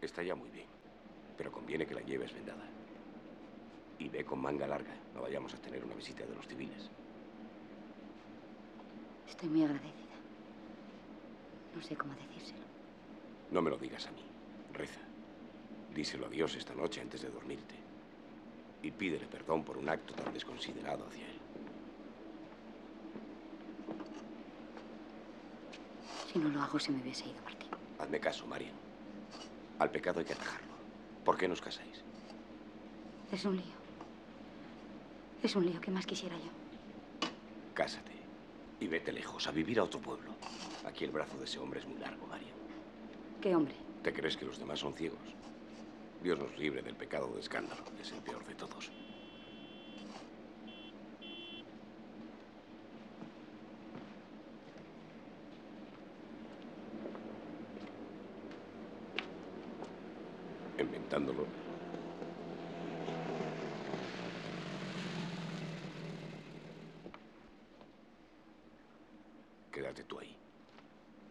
Está ya muy bien, pero conviene que la lleves vendada. Y ve con manga larga, no vayamos a tener una visita de los civiles. Estoy muy agradecida. No sé cómo decírselo. No me lo digas a mí. Reza. Díselo a Dios esta noche antes de dormirte. Y pídele perdón por un acto tan desconsiderado hacia él. Si no lo hago, se me hubiese ido Martín. Hazme caso, Marian. Al pecado hay que atajarlo. ¿Por qué no os casáis? Es un lío. Es un lío que más quisiera yo. Cásate. Y vete lejos, a vivir a otro pueblo. Aquí el brazo de ese hombre es muy largo, Marian. ¿Qué hombre? ¿Te crees que los demás son ciegos? Dios nos libre del pecado de escándalo, que es el peor de todos. Inventándolo. Quédate tú ahí.